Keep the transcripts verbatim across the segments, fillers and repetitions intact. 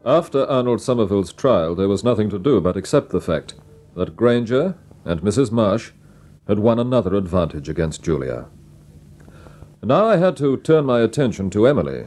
After Arnold Somerville's trial, there was nothing to do but accept the fact that Granger and Missus Marsh had won another advantage against Julia. Now I had to turn my attention to Emily.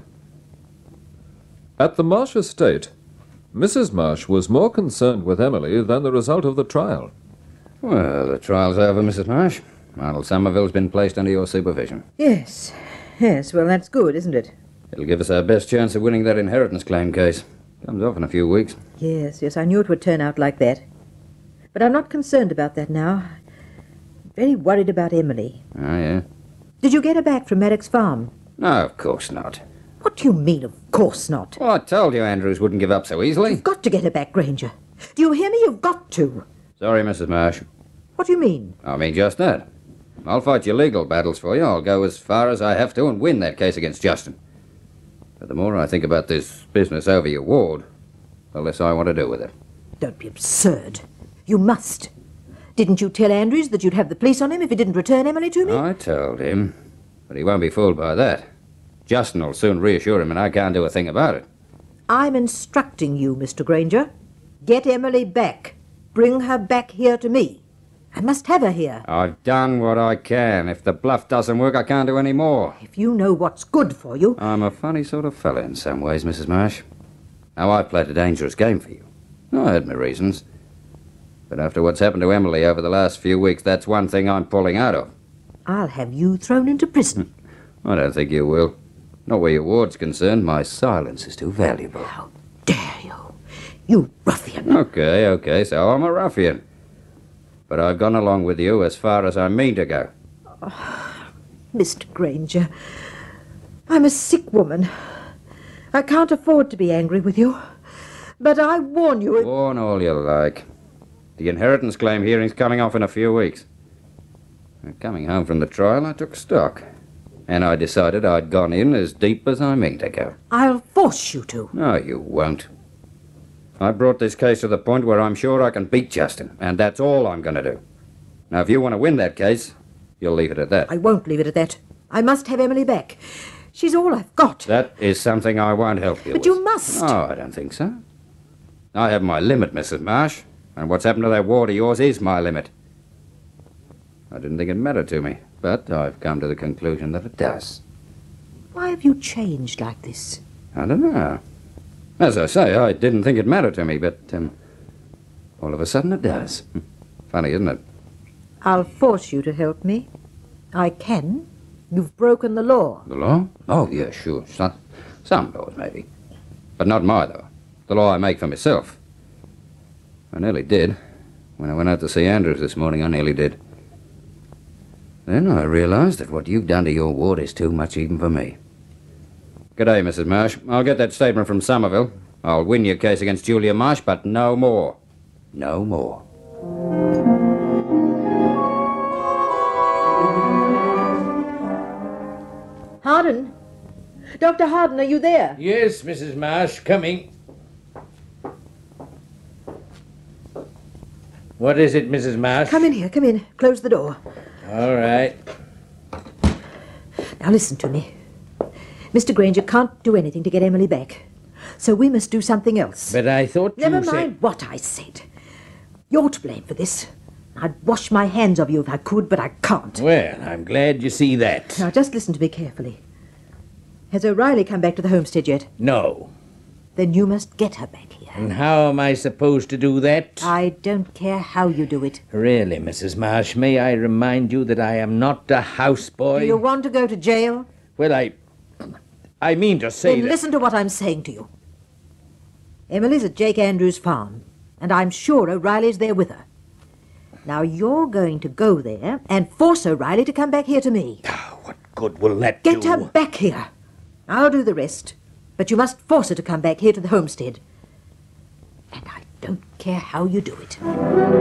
At the Marsh estate, Missus Marsh was more concerned with Emily than the result of the trial. Well, the trial's over, Missus Marsh. Arnold Somerville's been placed under your supervision. Yes, yes, well, that's good, isn't it? It'll give us our best chance of winning that inheritance claim case. Comes off in a few weeks. Yes, yes, I knew it would turn out like that. But I'm not concerned about that now. I'm very worried about Emily. Oh, yeah? Did you get her back from Maddox Farm? No, of course not. What do you mean, of course not? Well, I told you Andrews wouldn't give up so easily. You've got to get her back, Granger. Do you hear me? You've got to. Sorry, Missus Marsh. What do you mean? I mean just that. I'll fight your legal battles for you. I'll go as far as I have to and win that case against Justin. But the more I think about this business over your ward, the less I want to do with it. Don't be absurd. You must. Didn't you tell Andrews that you'd have the police on him if he didn't return Emily to me? I told him, but he won't be fooled by that. Justin will soon reassure him, and I can't do a thing about it. I'm instructing you, Mister Granger. Get Emily back. Bring her back here to me. I must have her here. I've done what I can. If the bluff doesn't work, I can't do any more. If you know what's good for you... I'm a funny sort of fella in some ways, Missus Marsh. Now, I played a dangerous game for you. I had my reasons. But after what's happened to Emily over the last few weeks, that's one thing I'm pulling out of. I'll have you thrown into prison. I don't think you will. Not where your ward's concerned. My silence is too valuable. How dare you? You ruffian. Okay, okay, so I'm a ruffian. But I've gone along with you as far as I mean to go. Oh, Mister Granger, I'm a sick woman. I can't afford to be angry with you. But I warn you... Warn all you like. The inheritance claim hearing's coming off in a few weeks. Coming home from the trial, I took stock. And I decided I'd gone in as deep as I mean to go. I'll force you to. No, you won't. I brought this case to the point where I'm sure I can beat Justin, and that's all I'm going to do. Now, if you want to win that case, you'll leave it at that. I won't leave it at that. I must have Emily back. She's all I've got. That is something I won't help you but with. But you must. Oh, I don't think so. I have my limit, Missus Marsh, and what's happened to that ward of yours is my limit. I didn't think it mattered to me, but I've come to the conclusion that it does. Why have you changed like this? I don't know. As I say, I didn't think it mattered to me, but um, all of a sudden it does. Funny, isn't it? I'll force you to help me. I can. You've broken the law. The law? Oh, yeah, sure. Some, some laws, maybe. But not my law. The law I make for myself. I nearly did. When I went out to see Andrews this morning, I nearly did. Then I realized that what you've done to your ward is too much even for me. Good day, Missus Marsh. I'll get that statement from Somerville. I'll win your case against Julia Marsh, but no more. No more. Harden? Doctor Harden, are you there? Yes, Missus Marsh, coming. What is it, Missus Marsh? Come in here, come in. Close the door. All right. Now listen to me. Mister Granger can't do anything to get Emily back. So we must do something else. But I thought Never you said... mind what I said. You're to blame for this. I'd wash my hands of you if I could, but I can't. Well, I'm glad you see that. Now, just listen to me carefully. Has O'Reilly come back to the homestead yet? No. Then you must get her back here. And how am I supposed to do that? I don't care how you do it. Really, Missus Marsh, may I remind you that I am not a houseboy? Do you want to go to jail? Well, I... I mean to say then that... listen to what I'm saying to you. Emily's at Jake Andrews' farm, and I'm sure O'Reilly's there with her. Now, you're going to go there and force O'Reilly to come back here to me. Oh, what good will that Get do? her back here. I'll do the rest, but you must force her to come back here to the homestead. And I don't care how you do it.